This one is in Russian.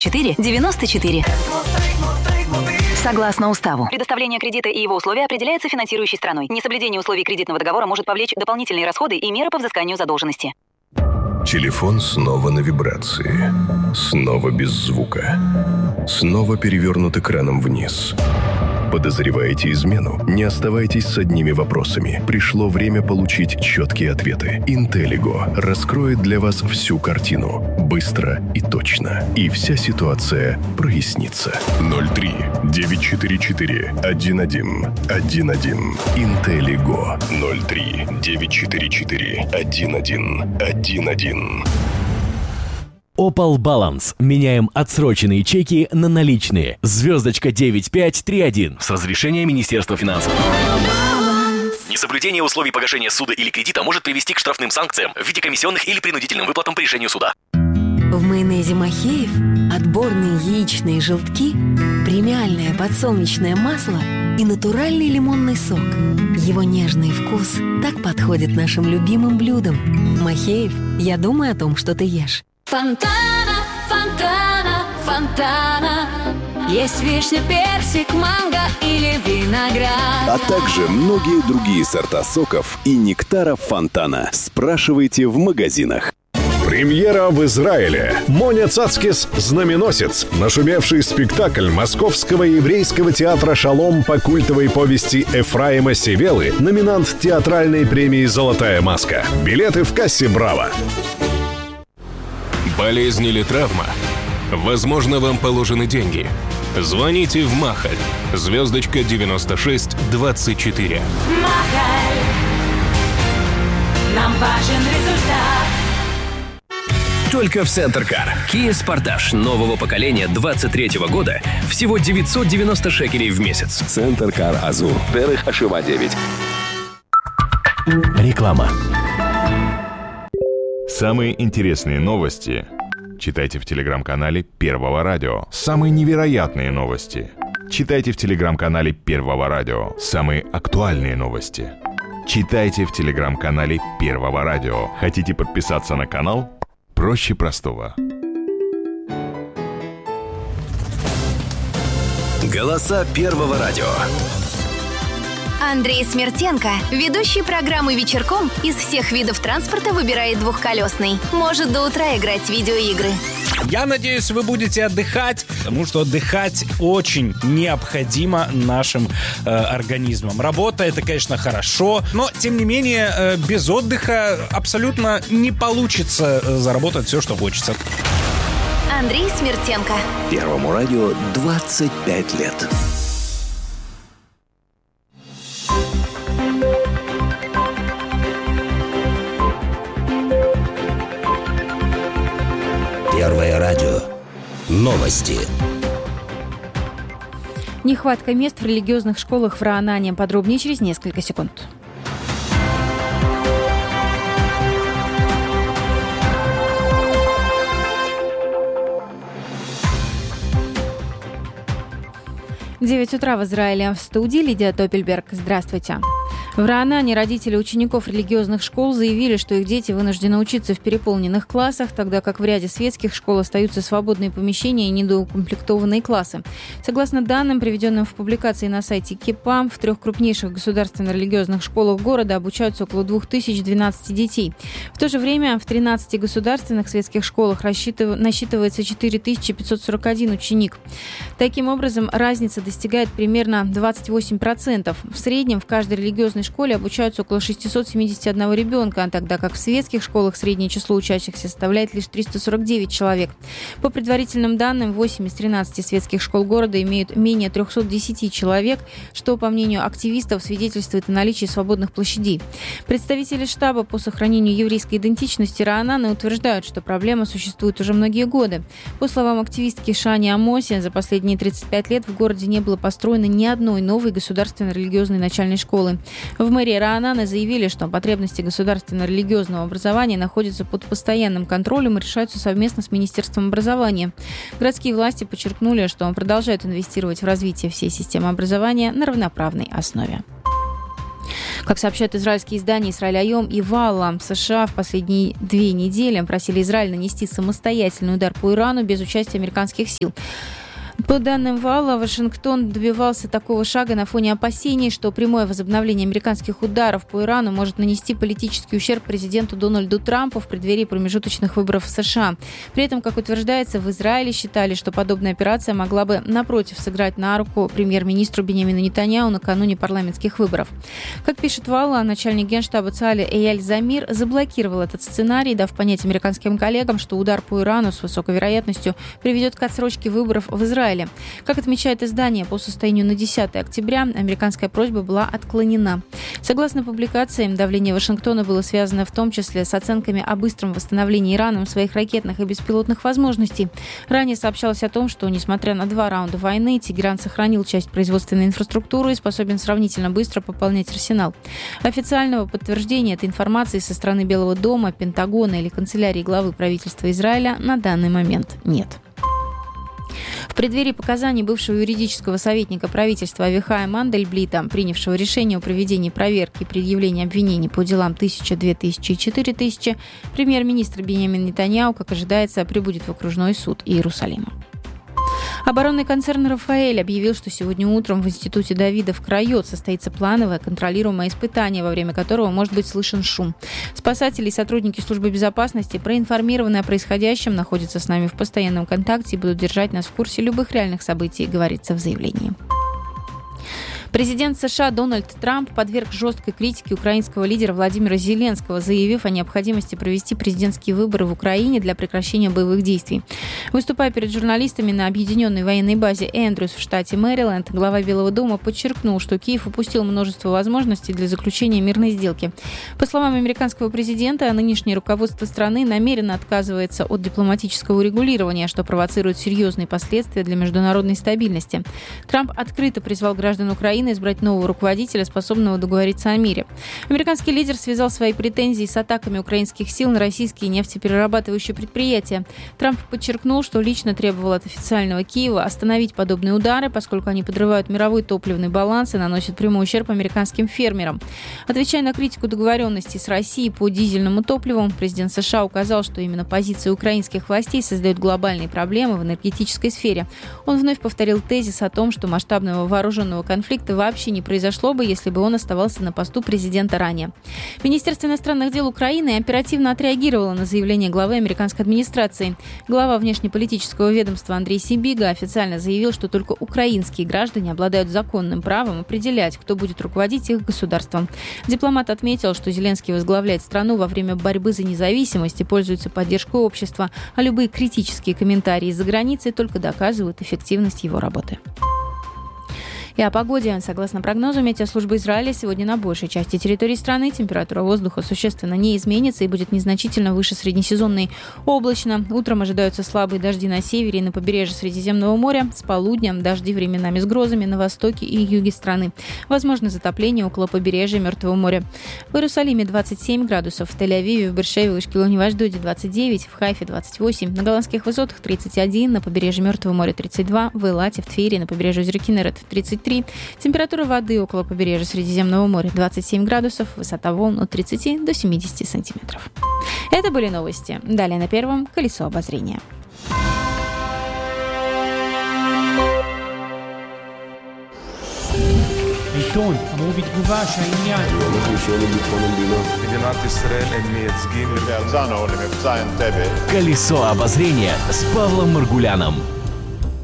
494. Согласно уставу, предоставление кредита и его условия определяется финансирующей страной. Несоблюдение условий кредитного договора может повлечь дополнительные расходы и меры по взысканию задолженности. Телефон снова на вибрации. Снова без звука. Снова перевернут экраном вниз. Подозреваете измену? Не оставайтесь с одними вопросами. Пришло время получить четкие ответы. Intelligo раскроет для вас всю картину. Быстро и точно. И вся ситуация прояснится. 03-944-11-11. Intelligo. 03-944-11-11. Opal Balance. Меняем отсроченные чеки на наличные. Звездочка 9531. С разрешения Министерства финансов. Несоблюдение условий погашения суда или кредита может привести к штрафным санкциям в виде комиссионных или принудительным выплатам по решению суда. В майонезе Махеев отборные яичные желтки, премиальное подсолнечное масло и натуральный лимонный сок. Его нежный вкус так подходит нашим любимым блюдам. Махеев, я думаю о том, что ты ешь. Фонтана, фонтана, фонтана. Есть вишня, персик, манго или виноград. А также многие другие сорта соков и нектаров фонтана. Спрашивайте в магазинах. Премьера в Израиле. Моня Цацкис «Знаменосец». Нашумевший спектакль Московского еврейского театра «Шалом» по культовой повести Эфраима Севелы, номинант театральной премии «Золотая маска». Билеты в кассе «Браво». Болезнь или травма? Возможно, вам положены деньги. Звоните в Махаль. Звездочка 9624. Махаль. Нам важен результат. Только в Центр Кар. Kia Sportage нового поколения 23-го года всего 990 шекелей в месяц. Центр Кар Азур. Перых Ашива 9. Реклама. Самые интересные новости читайте в телеграм-канале Первого радио. Самые невероятные новости читайте в телеграм-канале Первого радио. Самые актуальные новости читайте в телеграм-канале Первого радио. Хотите подписаться на канал? Проще простого. Голоса Первого радио. Андрей Смертенко, ведущий программы «Вечерком», из всех видов транспорта выбирает двухколесный. Может до утра играть в видеоигры. Я надеюсь, вы будете отдыхать, потому что отдыхать очень необходимо нашим организмам. Работа — это, конечно, хорошо, но, тем не менее, без отдыха абсолютно не получится заработать все, что хочется. Андрей Смертенко. Первому радио 25 лет. Первое радио. Новости. Нехватка мест в религиозных школах в Раанане. Подробнее через несколько секунд. В 9 утра в Израиле. В студии Лидия Топельберг. Здравствуйте. В Раанане родители учеников религиозных школ заявили, что их дети вынуждены учиться в переполненных классах, тогда как в ряде светских школ остаются свободные помещения и недоукомплектованные классы. Согласно данным, приведенным в публикации на сайте КИПА, в 3 крупнейших государственно-религиозных школах города обучаются около 2012 детей. В то же время в 13 государственных светских школах насчитывается 4541 ученик. Таким образом, разница достигает примерно 28%. В среднем в каждой религиозной школе обучаются около 671 ребенка, тогда как в светских школах среднее число учащихся составляет лишь 349 человек. По предварительным данным, 8 из 13 светских школ города имеют менее 310 человек, что, по мнению активистов, свидетельствует о наличии свободных площадей. Представители штаба по сохранению еврейской идентичности Раананы утверждают, что проблема существует уже многие годы. По словам активистки Шани Амоси, за последние 35 лет в городе не было построено ни одной новой государственно-религиозной начальной школы. В мэрии Раананы заявили, что потребности государственно-религиозного образования находятся под постоянным контролем и решаются совместно с Министерством образования. Городские власти подчеркнули, что продолжают инвестировать в развитие всей системы образования на равноправной основе. Как сообщают израильские издания «Исраэль Айом» и «Валла», США в последние 2 недели просили Израиль нанести самостоятельный удар по Ирану без участия американских сил. По данным Валла, Вашингтон добивался такого шага на фоне опасений, что прямое возобновление американских ударов по Ирану может нанести политический ущерб президенту Дональду Трампу в преддверии промежуточных выборов в США. При этом, как утверждается, в Израиле считали, что подобная операция могла бы, напротив, сыграть на руку премьер-министру Биньямину Нетаньяху накануне парламентских выборов. Как пишет Валла, начальник генштаба ЦАЛИ Эяль Замир заблокировал этот сценарий, дав понять американским коллегам, что удар по Ирану с высокой вероятностью приведет к отсрочке выборов в Израиле. Как отмечает издание, по состоянию на 10 октября американская просьба была отклонена. Согласно публикациям, давление Вашингтона было связано в том числе с оценками о быстром восстановлении Ираном своих ракетных и беспилотных возможностей. Ранее сообщалось о том, что, несмотря на 2 раунда войны, Тегеран сохранил часть производственной инфраструктуры и способен сравнительно быстро пополнять арсенал. Официального подтверждения этой информации со стороны Белого дома, Пентагона или канцелярии главы правительства Израиля на данный момент нет. В преддверии показаний бывшего юридического советника правительства Авихая Мандельблита, принявшего решение о проведении проверки и предъявлении обвинений по делам 1000, 2000 и 4000, премьер-министр Биньямин Нетаньяху, как ожидается, прибудет в окружной суд Иерусалима. Оборонный концерн «Рафаэль» объявил, что сегодня утром в Институте Давида в Крайот состоится плановое контролируемое испытание, во время которого может быть слышен шум. Спасатели и сотрудники службы безопасности, проинформированные о происходящем, находятся с нами в постоянном контакте и будут держать нас в курсе любых реальных событий, говорится в заявлении. Президент США Дональд Трамп подверг жесткой критике украинского лидера Владимира Зеленского, заявив о необходимости провести президентские выборы в Украине для прекращения боевых действий. Выступая перед журналистами на объединенной военной базе Эндрюс в штате Мэриленд, глава Белого дома подчеркнул, что Киев упустил множество возможностей для заключения мирной сделки. По словам американского президента, нынешнее руководство страны намеренно отказывается от дипломатического урегулирования, что провоцирует серьезные последствия для международной стабильности. Трамп открыто призвал граждан Украины избрать нового руководителя, способного договориться о мире. Американский лидер связал свои претензии с атаками украинских сил на российские нефтеперерабатывающие предприятия. Трамп подчеркнул, что лично требовал от официального Киева остановить подобные удары, поскольку они подрывают мировой топливный баланс и наносят прямой ущерб американским фермерам. Отвечая на критику договоренности с Россией по дизельному топливу, президент США указал, что именно позиции украинских властей создают глобальные проблемы в энергетической сфере. Он вновь повторил тезис о том, что масштабного вооруженного конфликта вообще не произошло бы, если бы он оставался на посту президента ранее. Министерство иностранных дел Украины оперативно отреагировало на заявление главы американской администрации. Глава внешнеполитического ведомства Андрей Сибига официально заявил, что только украинские граждане обладают законным правом определять, кто будет руководить их государством. Дипломат отметил, что Зеленский возглавляет страну во время борьбы за независимость и пользуется поддержкой общества, а любые критические комментарии из-за границы только доказывают эффективность его работы. И о погоде. Согласно прогнозу Метеослужбы Израиля, сегодня на большей части территории страны температура воздуха существенно не изменится и будет незначительно выше среднесезонной. Облачно. Утром ожидаются слабые дожди на севере и на побережье Средиземного моря. С полудня дожди временами с грозами на востоке и юге страны. Возможно затопление около побережья Мертвого моря. В Иерусалиме 27 градусов, в Тель-Авиве, в Бершеве, в Ашкелоне, в Ашдоде 29, в Хайфе 28, на Голландских высотах 31, на побережье Мертвого моря 32, в Элате, в Твире, на побережье озера Кинерет 33. Температура воды около побережья Средиземного моря 27 градусов, высота волн от 30 до 70 сантиметров. Это были новости. Далее на Первом колесо обозрения. עיתון אמור בתגובה שהעניין הולך לשאול לביטחון המדינה. מדינת ישראל הם מייצגים. והרצנו למבצע אנטבה. Колесо обозрения с Павлом Маргуляном.